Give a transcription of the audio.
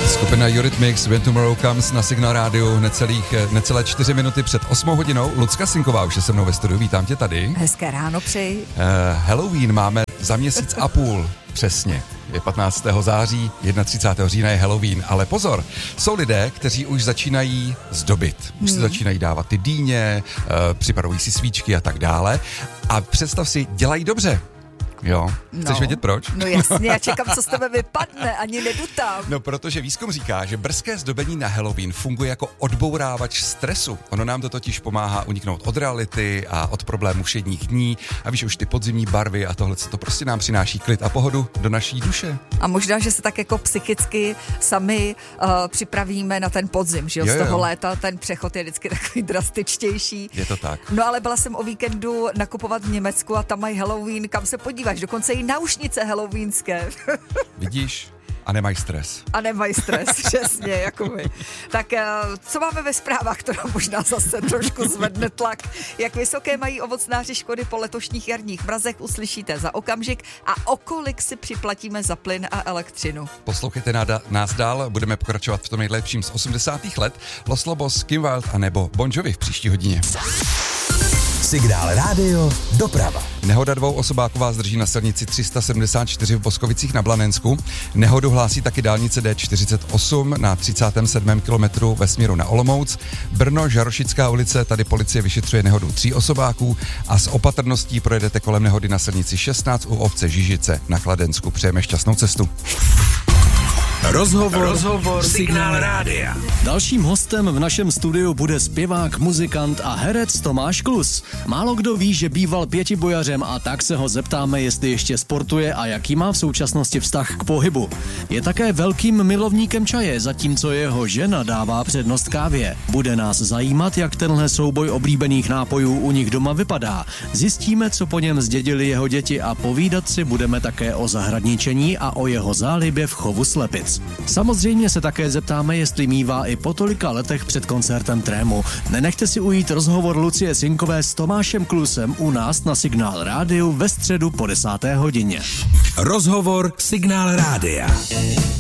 Skupina Eurythmics, When Tomorrow Comes na Signál Rádiu necelé 4 minuty před 8 hodinou. Lucka Sinková už je se mnou ve studiu, vítám tě tady. Hezké ráno přeji. Halloween máme za měsíc a půl, přesně. Je 15. září, 31. října je Halloween, ale pozor, jsou lidé, kteří už začínají zdobit. Už si začínají dávat ty dýně, připravují si svíčky a tak dále. A představ si, dělají dobře. Jo, chceš vědět proč? No jasně, já čekám, co z tebe vypadne, ani nedutám. No, protože výzkum říká, že brzké zdobení na Halloween funguje jako odbourávač stresu. Ono nám to totiž pomáhá uniknout od reality a od problémů všedních dní. A víš, už ty podzimní barvy a tohle, co to prostě nám přináší klid a pohodu do naší duše. A možná, že se tak jako psychicky sami připravíme na ten podzim, že jo? Z toho léta ten přechod je vždycky takový drastičtější. Je to tak. No ale byla jsem o víkendu nakupovat v Německu a tam mají Halloween, kam se podíváš, dokonce i náušnice halloweenské. Vidíš? A nemají stres. A nemají stres, přesně, jako my. Tak co máme ve zprávách, to nám možná zase trošku zvedne tlak. Jak vysoké mají ovocnáři škody po letošních jarních mrazech, uslyšíte za okamžik a o kolik si připlatíme za plyn a elektřinu. Poslouchejte nás dál, budeme pokračovat v tom nejlepším z 80. let. Los Lobos, Kim Wilde a nebo Bon Jovi v příští hodině. Signál Rádio doprava. Nehoda dvouosobáku vás drží na silnici 374 v Boskovicích na Blanensku. Nehodu hlásí taky dálnice D48 na 37. kilometru ve směru na Olomouc. Brno, Žarošická ulice, tady policie vyšetřuje nehodu 3 osobáků a s opatrností projedete kolem nehody na silnici 16 u obce Žižice na Kladensku. Přejeme šťastnou cestu. Rozhovor Signál Rádia. Dalším hostem v našem studiu bude zpěvák, muzikant a herec Tomáš Klus. Málo kdo ví, že býval pětibojařem, a tak se ho zeptáme, jestli ještě sportuje a jaký má v současnosti vztah k pohybu. Je také velkým milovníkem čaje, zatímco jeho žena dává přednost kávě. Bude nás zajímat, jak tenhle souboj oblíbených nápojů u nich doma vypadá. Zjistíme, co po něm zdědili jeho děti a povídat si budeme také o zahradničení a o jeho zálibě v chovu slepic. Samozřejmě se také zeptáme, jestli mívá i po tolika letech před koncertem trému. Nenechte si ujít rozhovor Lucie Sinkové s Tomášem Klusem u nás na Signál Rádiu ve středu po 10. hodině. Rozhovor Signál Rádia.